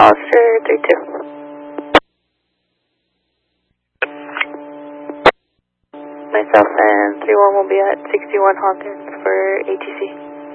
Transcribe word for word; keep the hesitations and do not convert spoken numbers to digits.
Hollister three two. Myself and three one will be at sixty-one Hawkins for A T C.